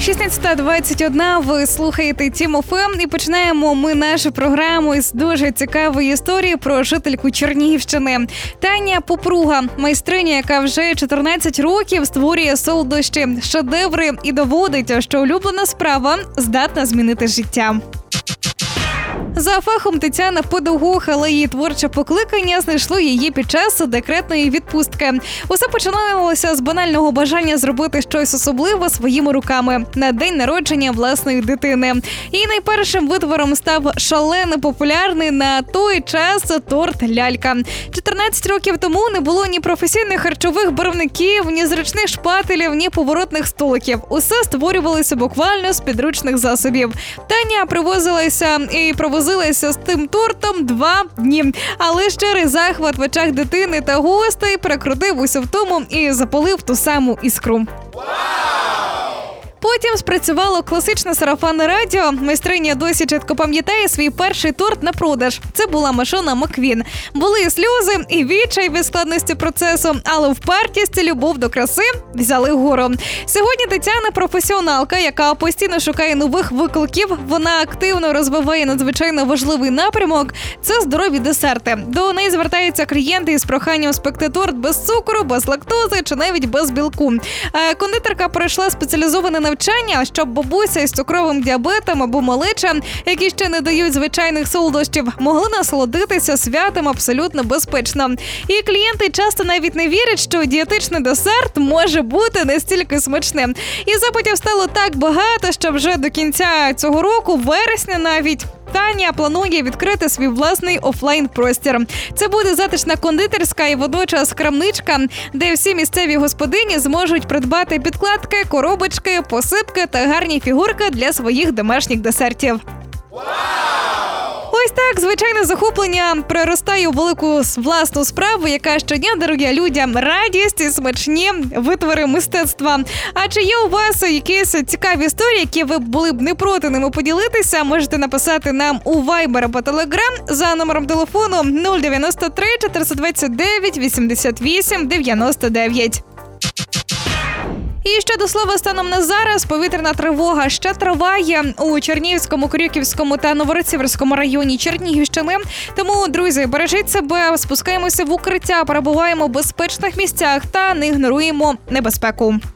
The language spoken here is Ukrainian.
16:21, ви слухаєте Тім ФМ і починаємо ми нашу програму із дуже цікавої історії про жительку Чернігівщини. Таня Попруга, майстриня, яка вже 14 років створює солодощі, шедеври і доводить, що улюблена справа здатна змінити життя. За фахом Тетяна педагог, але її творче покликання знайшло її під час декретної відпустки. Усе починалося з банального бажання зробити щось особливе своїми руками на день народження власної дитини. І найпершим витвором став шалено популярний на той час торт «Лялька». 14 років тому не було ні професійних харчових барвників, ні зручних шпателів, ні поворотних столиків. Усе створювалося буквально з підручних засобів. Таня привозилася і провозилася з тим тортом 2 дні. Але щирий захват в очах дитини та гостей прикрутив усю втому і запалив ту саму іскру. Потім спрацювало класичне сарафанне радіо. Майстриня досі чітко пам'ятає свій перший торт на продаж. Це була машина Маквін. Були і сльози, і відчай від складності процесу, але впертість і любов до краси взяли гору. Сьогодні Тетяна – професіоналка, яка постійно шукає нових викликів. Вона активно розвиває надзвичайно важливий напрямок – це здорові десерти. До неї звертаються клієнти із проханням спекти торт без цукру, без лактози чи навіть без білку. Кондитерка пройшла спеціалізоване навчання, щоб бабуся із цукровим діабетом або малеча, які ще не дають звичайних солодощів, могли насолодитися святом абсолютно безпечно. І клієнти часто навіть не вірять, що дієтичний десерт може бути настільки смачним. І запитів стало так багато, що вже до кінця цього року, вересня навіть, Таня планує відкрити свій власний офлайн-простір. Це буде затишна кондитерська і водночас крамничка, де всі місцеві господині зможуть придбати підкладки, коробочки, посипки та гарні фігурки для своїх домашніх десертів. Ось так звичайне захоплення приростає у велику власну справу, яка щодня дарує людям радість і смачні витвори мистецтва. А чи є у вас якісь цікаві історії, які ви були б не проти ними поділитися, можете написати нам у Viber або Telegram за номером телефону 093 429 88 99. І ще до слова, станом на зараз повітряна тривога ще триває у Чернігівському, Крюківському та Новоросіверському районі Чернігівщини. Тому, друзі, бережіть себе, спускаємося в укриття, перебуваємо в безпечних місцях та не ігноруємо небезпеку.